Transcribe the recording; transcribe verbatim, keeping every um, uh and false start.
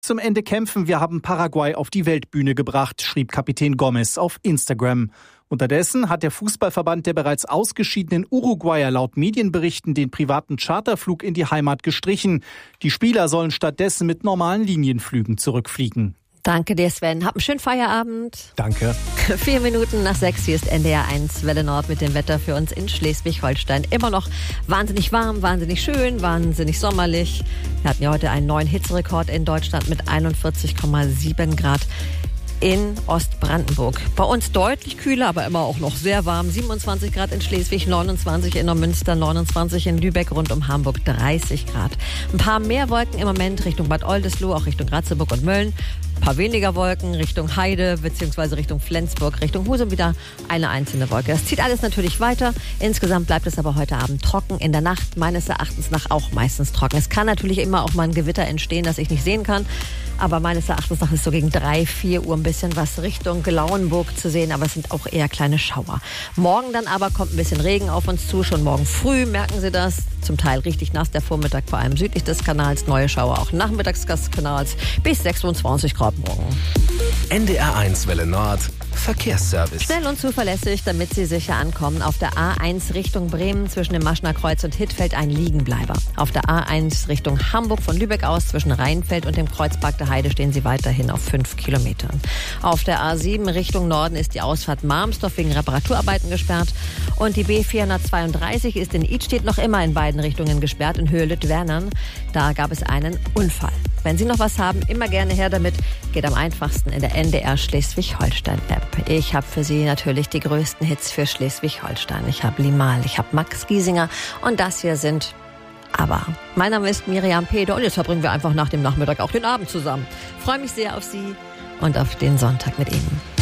Zum Ende kämpfen, wir haben Paraguay auf die Weltbühne gebracht, schrieb Kapitän Gomez auf Instagram. Unterdessen hat der Fußballverband der bereits ausgeschiedenen Uruguayer laut Medienberichten den privaten Charterflug in die Heimat gestrichen. Die Spieler sollen stattdessen mit normalen Linienflügen zurückfliegen. Danke dir, Sven. Hab einen schönen Feierabend. Danke. Vier Minuten nach sechs, hier ist N D R eins Welle Nord mit dem Wetter für uns in Schleswig-Holstein. Immer noch wahnsinnig warm, wahnsinnig schön, wahnsinnig sommerlich. Wir hatten ja heute einen neuen Hitzerekord in Deutschland mit einundvierzig Komma sieben Grad. In Ostbrandenburg. Bei uns deutlich kühler, aber immer auch noch sehr warm. siebenundzwanzig Grad in Schleswig, neunundzwanzig in Neumünster, neunundzwanzig in Lübeck, rund um Hamburg dreißig Grad. Ein paar mehr Wolken im Moment Richtung Bad Oldesloe, auch Richtung Ratzeburg und Mölln. Ein paar weniger Wolken Richtung Heide bzw. Richtung Flensburg, Richtung Husum wieder eine einzelne Wolke. Das zieht alles natürlich weiter. Insgesamt bleibt es aber heute Abend trocken. In der Nacht meines Erachtens nach auch meistens trocken. Es kann natürlich immer auch mal ein Gewitter entstehen, das ich nicht sehen kann. Aber meines Erachtens nach ist so gegen drei, vier Uhr ein bisschen was Richtung Lauenburg zu sehen. Aber es sind auch eher kleine Schauer. Morgen dann aber kommt ein bisschen Regen auf uns zu. Schon morgen früh merken Sie das. Zum Teil richtig nass der Vormittag, vor allem südlich des Kanals. Neue Schauer auch nachmittags des Kanals bis sechsundzwanzig Grad morgen. N D R eins Welle Nord Verkehrsservice. Schnell und zuverlässig, damit Sie sicher ankommen. Auf der A eins Richtung Bremen zwischen dem Maschner Kreuz und Hittfeld ein Liegenbleiber. Auf der A eins Richtung Hamburg von Lübeck aus zwischen Rheinfeld und dem Kreuzpark der Heide stehen Sie weiterhin auf fünf Kilometern. Auf der A sieben Richtung Norden ist die Ausfahrt Marmsdorf wegen Reparaturarbeiten gesperrt. Und die B vierhundertzweiunddreißig ist in Idstedt noch immer in beiden Richtungen gesperrt, in Höhe Lüttwernern. Da gab es einen Unfall. Wenn Sie noch was haben, immer gerne her damit. Geht am einfachsten in der N D R Schleswig-Holstein-App. Ich habe für Sie natürlich die größten Hits für Schleswig-Holstein. Ich habe Limahl, ich habe Max Giesinger und das hier sind Aber. Mein Name ist Miriam Peder und jetzt verbringen wir einfach nach dem Nachmittag auch den Abend zusammen. Freue mich sehr auf Sie und auf den Sonntag mit Ihnen.